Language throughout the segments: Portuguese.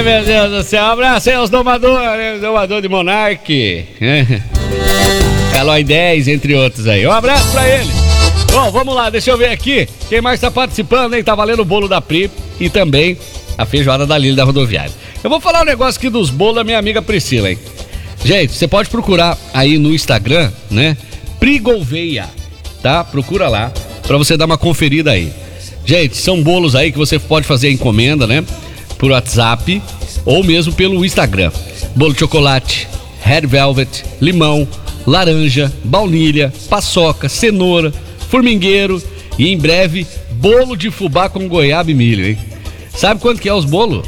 Ai, meu Deus do céu. Um abraço aí aos domadores, domador de Monark. Calói 10, entre outros aí. Um abraço pra ele. Bom, vamos lá, deixa eu ver aqui. Quem mais tá participando, hein? Tá valendo o bolo da Pri e também a feijoada da Lili da rodoviária. Eu vou falar um negócio aqui dos bolos da minha amiga Priscila, hein? Gente, você pode procurar aí no Instagram, né? Pri Gouveia, tá? Procura lá pra você dar uma conferida aí. Gente, são bolos aí que você pode fazer a encomenda, né? Por WhatsApp ou mesmo pelo Instagram. Bolo de chocolate, red velvet, limão, laranja, baunilha, paçoca, cenoura, formigueiro e em breve bolo de fubá com goiaba e milho, hein? Sabe quanto que é os bolos?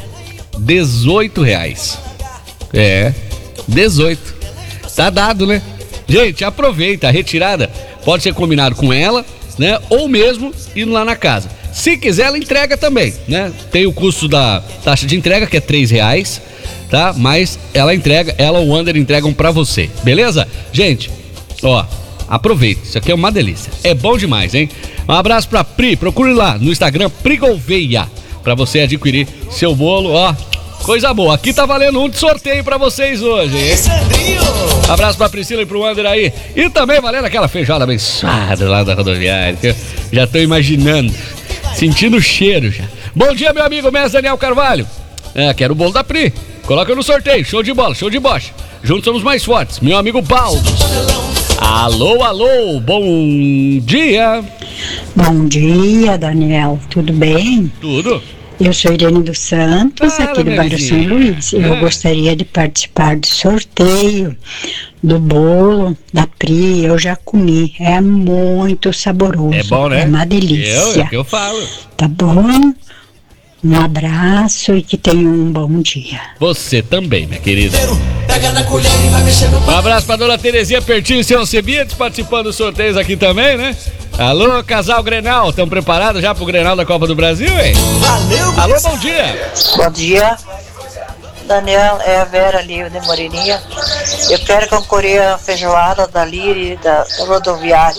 R$18. É, 18. Tá dado, né? Gente, aproveita, a retirada pode ser combinado com ela, né? Ou mesmo indo lá na casa. Se quiser, ela entrega também, né? Tem o custo da taxa de entrega, que é R$3, tá? Mas ela ou o Under entregam pra você, beleza? Gente, ó, aproveita, isso aqui é uma delícia. É bom demais, hein? Um abraço pra Pri, procure lá no Instagram, Pri Gouveia, pra você adquirir seu bolo, ó. Coisa boa, aqui tá valendo um de sorteio pra vocês hoje, hein? Abraço pra Priscila e pro Wander aí. E também valendo aquela feijoada abençoada lá da rodoviária, que eu já tô imaginando, sentindo o cheiro já. Bom dia, meu amigo mestre Daniel Carvalho. Quero o bolo da Pri. Coloca no sorteio, show de bola, show de bocha. Juntos somos mais fortes, meu amigo Baldos. Alô, alô, bom dia. Bom dia, Daniel, tudo bem? Tudo. Eu sou Irene dos Santos, aqui do bairro São Luís. Eu gostaria de participar do sorteio do bolo da Pri. Eu já comi, é muito saboroso. É bom, né? É uma delícia. É o que eu falo. Tá bom? Um abraço e que tenha um bom dia. Você também, minha querida. Um abraço pra dona Terezinha Pertinho e seu Alcebiades participando dos sorteios aqui também, né? Alô, casal Grenal, estão preparados já pro Grenal da Copa do Brasil, hein? Valeu! Alô, bom dia! Bom dia, Daniel, é a Vera ali de Moreirinha. Eu quero concorrer à feijoada da Liri da rodoviária.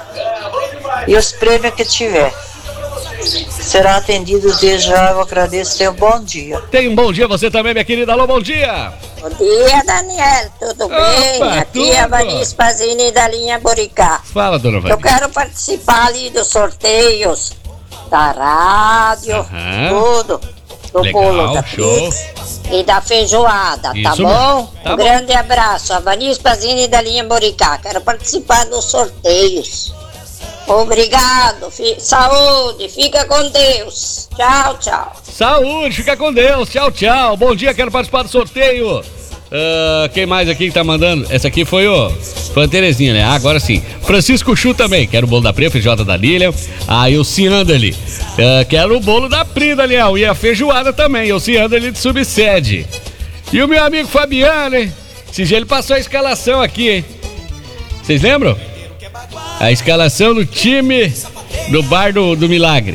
E os prêmios que tiver. Será atendido desde já, eu agradeço. Tenha um bom dia. Tenha um bom dia você também, minha querida. Alô, bom dia! Bom dia, Daniel, tudo bem? Aqui é a Vanessa Pazini da linha Boricá. Fala, dona Vanessa. Eu quero participar ali dos sorteios da rádio, tudo, do legal, bolo da show. pizza e da feijoada, tá Isso, bom? tá Um bom. grande abraço, a Vanessa Pazini da linha Boricá. Quero participar dos sorteios. Obrigado, saúde, fica com Deus. Tchau, tchau. Saúde, fica com Deus. Tchau, tchau. Bom dia, quero participar do sorteio. Quem mais aqui que tá mandando? Essa aqui foi a Terezinha, né? Agora sim. Francisco Chu também. Quero o bolo da Pri, a feijoada da Lilian. Aí o Cianda ali. Quero o bolo da Pri, Daniel. E a feijoada também. O Cianda ali de subsede. E o meu amigo Fabiano, hein? Esse dia ele passou a escalação aqui, hein? Vocês lembram? A escalação do time do Bar do Milagre.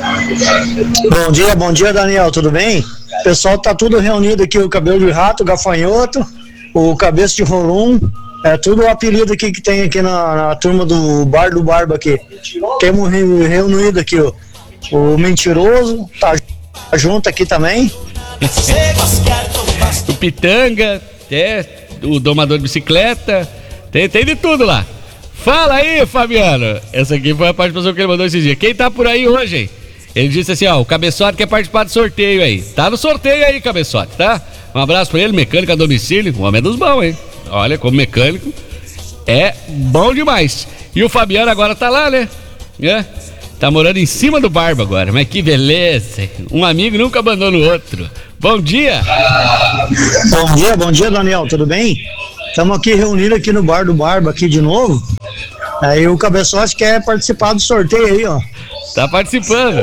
Bom dia, Daniel, tudo bem? O pessoal tá tudo reunido aqui, o Cabelo de Rato, o Gafanhoto, o Cabeça de Rolum, é tudo o apelido aqui que tem aqui na turma do Bar do Barba aqui. Temos reunido aqui o Mentiroso, tá junto aqui também. O Pitanga, o Domador de Bicicleta, tem de tudo lá. Fala aí, Fabiano. Essa aqui foi a participação que ele mandou esse dia. Quem tá por aí hoje, hein? Ele disse assim, o Cabeçote quer participar do sorteio aí. Tá no sorteio aí, Cabeçote, tá? Um abraço pra ele, mecânico a domicílio. O homem é dos bons, hein? Olha, como mecânico, é bom demais. E o Fabiano agora tá lá, né? Tá morando em cima do Barba agora. Mas que beleza. Um amigo nunca abandona o outro. Bom dia. Bom dia, Daniel, tudo bem? Estamos aqui reunidos aqui no Bar do Barba aqui de novo. Aí o Cabeçote quer participar do sorteio aí, ó. Tá participando.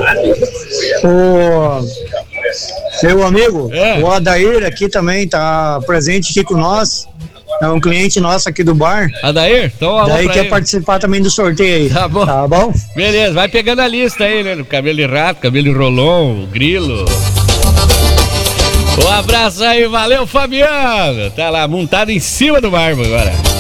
O meu amigo, o Adair aqui também tá presente aqui com nós. É um cliente nosso aqui do bar. Adair? Então, daí quer participar também do sorteio aí. Tá bom. Tá bom? Beleza, vai pegando a lista aí, né? Cabelo de rato, cabelo de rolon, grilo. Um abraço aí, valeu, Fabiano. Tá lá, montado em cima do Barba agora.